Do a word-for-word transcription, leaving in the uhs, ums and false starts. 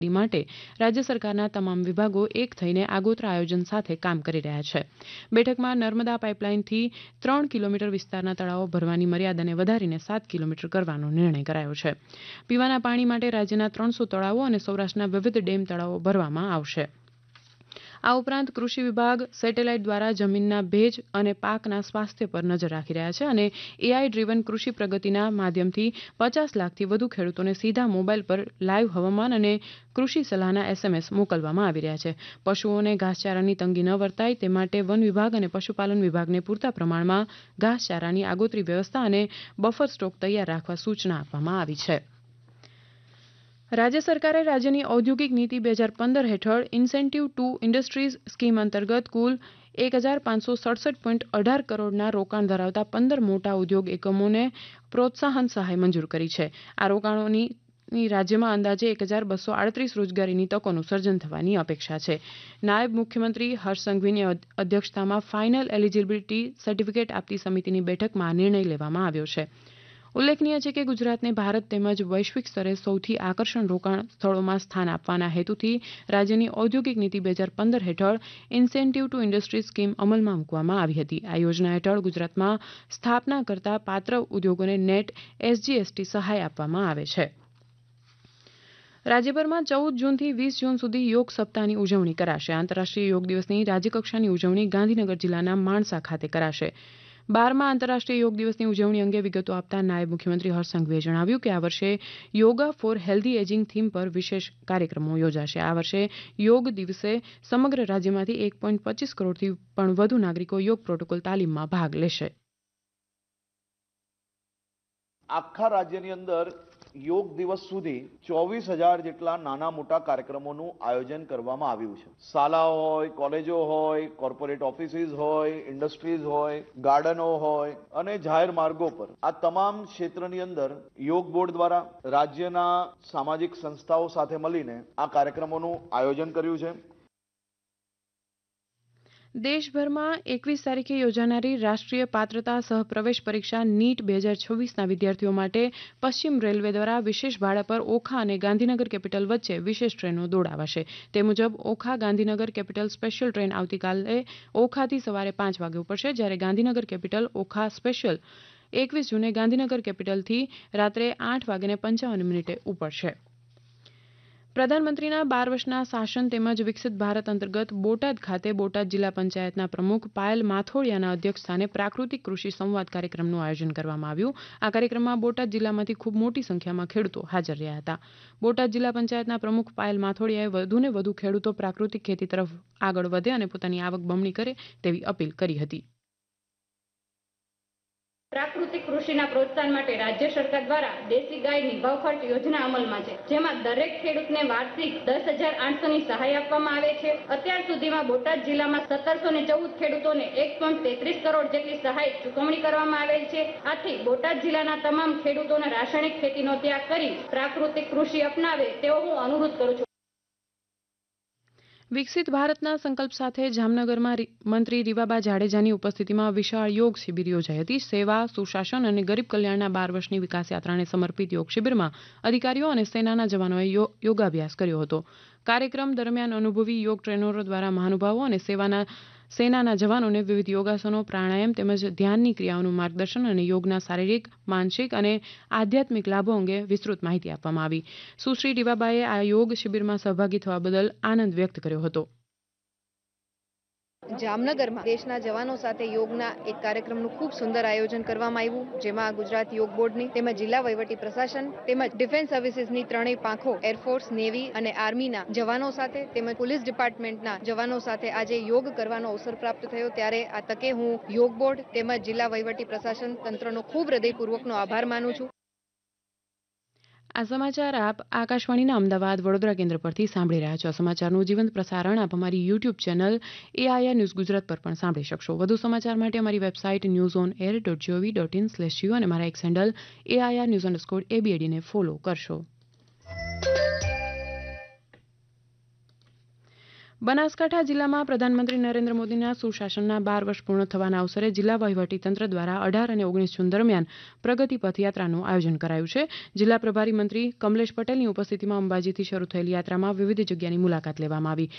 માટે રાજ્ય સરકારના તમામ વિભાગો એક થઈને આગોતરા આયોજન સાથે કામ કરી રહ્યા છે. બેઠકમાં નર્મદા પાઇપલાઇનથી ત્રણ કિલોમીટર વિસ્તારના તળાવો ભરવાની મર્યાદાને વધારીને સાત કિલોમીટર કરવાનો નિર્ણય કરાયો છે. પીવાના પાણી માટે રાજ્યના ત્રણસો તળાવો અને સૌરાષ્ટ્રના વિવિધ ડેમ તળાવો ભરવામાં આવશે. આ ઉપરાંત કૃષિ વિભાગ સેટેલાઇટ દ્વારા જમીનના ભેજ અને પાકના સ્વાસ્થ્ય પર નજર રાખી રહ્યા છે અને એઆઈ ડ્રીવન કૃષિ પ્રગતિના માધ્યમથી પચાસ લાખથી વધુ ખેડૂતોને સીધા મોબાઈલ પર લાઈવ હવામાન અને કૃષિ સલાહના એસએમએસ મોકલવામાં આવી રહ્યા છે. પશુઓને ઘાસચારાની તંગી ન વર્તાય તે માટે વન વિભાગ અને પશુપાલન વિભાગને પૂરતા પ્રમાણમાં ઘાસચારાની આગોતરી વ્યવસ્થા અને બફર સ્ટોક તૈયાર રાખવા સૂચના આપવામાં આવી છે. રાજ્ય સરકારે રાજ્યની ઔદ્યોગિક નીતિ બે હજાર પંદર હેઠળ ઇન્સેન્ટિવ ટુ ઇન્ડસ્ટ્રીઝ સ્કીમ અંતર્ગત કુલ એક હજાર પાંચસો સડસઠ પોઈન્ટ અઢાર કરોડના રોકાણ ધરાવતા પંદર મોટા ઉદ્યોગ એકમોને પ્રોત્સાહન સહાય મંજૂર કરી છે. આ રોકાણોની રાજ્યમાં અંદાજે એક હજાર બસો આડત્રીસ રોજગારીની તકોનું સર્જન થવાની અપેક્ષા છે. નાયબ મુખ્યમંત્રી હર્ષ સંઘવીની અધ્યક્ષતામાં ફાઇનલ એલિજિબિલિટી સર્ટિફિકેટ આપતી સમિતિની બેઠકમાં આ નિર્ણય લેવામાં આવ્યો છે. ઉલ્લેખનીય છે કે ગુજરાતને ભારત તેમજ વૈશ્વિક સ્તરે સૌથી આકર્ષણ રોકાણ સ્થળોમાં સ્થાન આપવાના હેતુથી રાજ્યની ઔદ્યોગિક નીતિ બે હજાર પંદર હેઠળ ઇન્સેન્ટિવ ટુ ઇન્ડસ્ટ્રીઝ સ્કીમ અમલમાં મૂકવામાં આવી હતી. આ યોજના હેઠળ ગુજરાતમાં સ્થાપના કરતા પાત્ર ઉદ્યોગોને નેટ એસજીએસટી સહાય આપવામાં આવે છે. રાજ્યભરમાં ચૌદ જૂનથી વીસ જૂન સુધી યોગ સપ્તાહની ઉજવણી કરાશે. આંતરરાષ્ટ્રીય યોગ દિવસની રાજ્યકક્ષાની ઉજવણી ગાંધીનગર જિલ્લાના માણસા ખાતે કરાશે. બારમા આંતરરાષ્ટ્રીય યોગ દિવસની ઉજવણી અંગે વિગતો આપતા નાયબ મુખ્યમંત્રી હર્ષ સંઘવીએ જણાવ્યું કે આ વર્ષે yoga for healthy ageing theme પર વિશેષ કાર્યક્રમો યોજાશે. આ વર્ષે યોગ દિવસે સમગ્ર રાજ્યમાંથી એક પોઈન્ટ પચીસ કરોડથી પણ વધુ નાગરિકો યોગ પ્રોટોકોલ તાલીમમાં ભાગ લેશે. આખા રાજ્યની અંદર યોગ દિવસ સુધી ચોવીસ હજાર જેટલા નાના મોટા કાર્યક્રમોનું આયોજન કરવામાં આવ્યું છે. શાળાઓ હોય, કોલેજો હોય, કોર્પોરેટ ઓફિસીસ હોય, ઇન્ડસ્ટ્રીઝ હોય, ગાર્ડનો હોય અને જાહેર માર્ગો પર આ તમામ ક્ષેત્રની અંદર યોગ બોર્ડ દ્વારા રાજ્યના સામાજિક સંસ્થાઓ સાથે મળીને આ કાર્યક્રમોનું આયોજન કર્યું છે. દેશભરમાં એકવીસ તારીખે યોજાનારી રાષ્ટ્રીય પાત્રતા સહ પ્રવેશ પરીક્ષા નીટ બે હજાર છવ્વીસના વિદ્યાર્થીઓ માટે પશ્ચિમ રેલવે દ્વારા વિશેષ ભાડા પર ઓખા અને ગાંધીનગર કેપિટલ વચ્ચે વિશેષ ટ્રેનો દોડાવાશે. તે મુજબ Okha Gandhinagar capital special train આવતીકાલે ઓખાથી સવારે પાંચ વાગે ઉપડશે, જ્યારે ગાંધીનગર કેપિટલ ઓખા સ્પેશિયલ એકવીસ જૂને ગાંધીનગર કેપિટલથી રાત્રે આઠ વાગ્યે પંચાવન મિનિટે ઉપડશે. પ્રધાનમંત્રીના બાર વર્ષના શાસન તેમજ વિકસિત ભારત અંતર્ગત બોટાદ ખાતે બોટાદ જિલ્લા પંચાયતના પ્રમુખ પાયલ માથોડિયાના અધ્યક્ષસ્થાને પ્રાકૃતિક કૃષિ સંવાદ કાર્યક્રમનું આયોજન કરવામાં આવ્યું. આ કાર્યક્રમમાં બોટાદ જિલ્લામાંથી ખૂબ મોટી સંખ્યામાં ખેડૂતો હાજર રહ્યા હતા. બોટાદ જિલ્લા પંચાયતના પ્રમુખ પાયલ માથોડિયાએ વધુને વધુ ખેડૂતો પ્રાકૃતિક ખેતી તરફ આગળ વધે અને પોતાની આવક બમણી કરે તેવી અપીલ કરી હતી. પ્રાકૃતિક કૃષિના પ્રોત્સાહન માટે રાજ્ય સરકાર દ્વારા દેશી ગાયની ભાવ ખર્ચ યોજના અમલમાં છે, જેમાં દરેક ખેડૂતને વાર્ષિક દસ હજાર આઠસો ની સહાય આપવામાં આવે છે. અત્યાર સુધીમાં બોટાદ જિલ્લામાં સત્તરસો ને ચૌદ ખેડૂતોને એક પોઈન્ટ તેત્રીસ કરોડ જેટલી સહાય ચૂકવણી કરવામાં આવેલ છે. આથી બોટાદ જિલ્લાના તમામ ખેડૂતોને રાસાયણિક ખેતીનો ત્યાગ કરી પ્રાકૃતિક કૃષિ અપનાવે તેવો હું અનુરોધ કરું છું. વિકસિત ભારતના સંકલ્પ સાથે જામનગરમાં મંત્રી રીવાબા જાડેજાની ઉપસ્થિતિમાં વિશાળ યોગ શિબિર યોજાઈ હતી. સેવા, સુશાસન અને ગરીબ કલ્યાણના બાર વર્ષની વિકાસ યાત્રાને સમર્પિત યોગ શિબિરમાં અધિકારીઓ અને સેનાના જવાનોએ યોગાભ્યાસ કર્યો હતો. કાર્યક્રમ દરમિયાન અનુભવી યોગ ટ્રેનરો દ્વારા મહાનુભાવો અને સેવાના સેનાના જવાનોને વિવિધ યોગાસનો, પ્રાણાયામ તેમજ ધ્યાનની ક્રિયાઓનું માર્ગદર્શન અને યોગના શારીરિક, માનસિક અને આધ્યાત્મિક લાભો અંગે વિસ્તૃત માહિતી આપવામાં આવી. સુશ્રી રીવાબાએ આ યોગ શિબિરમાં સહભાગી થવા બદલ આનંદ વ્યક્ત કર્યો હતો. જામનગરમાં દેશના જવાનો સાથે યોગના એક કાર્યક્રમનું ખૂબ સુંદર આયોજન કરવામાં આવ્યું, જેમાં ગુજરાત યોગ બોર્ડની તેમજ જિલ્લા વહીવટી પ્રશાસન તેમજ ડિફેન્સ સર્વિસીસની ત્રણેય પાંખો, એરફોર્સ, નેવી અને આર્મીના જવાનો સાથે તેમજ પોલીસ ડિપાર્ટમેન્ટના જવાનો સાથે આજે યોગ કરવાનો અવસર પ્રાપ્ત થયો. ત્યારે આ તકે હું યોગ બોર્ડ તેમજ જિલ્લા વહીવટી પ્રશાસન તંત્રનો ખૂબ હૃદયપૂર્વકનો આભાર માનું છું. આ સમાચાર આપ આકાશવાણીના અમદાવાદ વડોદરા કેન્દ્ર પરથી સાંભળી રહ્યા છો. સમાચારનું જીવંત પ્રસારણ આપ અમારી YouTube channel AIR news Gujarat પર પણ સાંભળી શકશો. વધુ સમાચાર માટે અમારી website news on air dot GOV dot in slash you અને મારા x handle AIR news underscore એબીએડીને follow કરશો. બનાસકાંઠા જિલ્લામાં પ્રધાનમંત્રી નરેન્દ્ર મોદીના સુશાસનના બાર વર્ષ પૂર્ણ થવાના અવસરે જિલ્લા વહીવટીતંત્ર દ્વારા અઢાર અને ઓગણીસ જૂન દરમિયાન પ્રગતિ પથ યાત્રાનું આયોજન કરાયું છે. જિલ્લા પ્રભારી મંત્રી કમલેશ પટેલની ઉપસ્થિતિમાં અંબાજીથી શરૂ થયેલી યાત્રામાં વિવિધ જગ્યાની મુલાકાત લેવામાં આવી.